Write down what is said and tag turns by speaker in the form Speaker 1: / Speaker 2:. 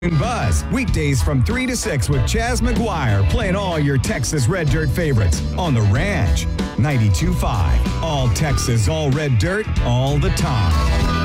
Speaker 1: Buzz, weekdays from 3 to 6 with Chaz McGuire playing all your Texas Red Dirt favorites on The Ranch. 92.5. All Texas, all Red Dirt, all the time.